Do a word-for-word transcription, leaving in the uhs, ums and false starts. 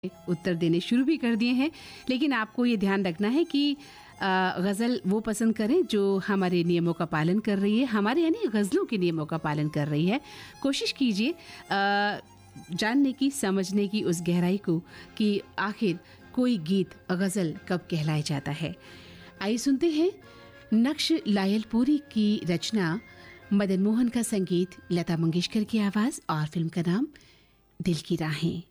उत्तर देने शुरू भी कर दिए हैं, लेकिन आपको ये ध्यान रखना है कि गज़ल वो पसंद करें जो हमारे नियमों का पालन कर रही है, हमारे यानी गज़लों के नियमों का पालन कर रही है। कोशिश कीजिए जानने की, समझने की उस गहराई को कि आखिर कोई गीत गज़ल कब कहलाया जाता है। आइए सुनते हैं नक्श लायलपुरी की रचना, मदन मोहन का संगीत, लता मंगेशकर की आवाज़ और फिल्म का नाम दिल की राहें।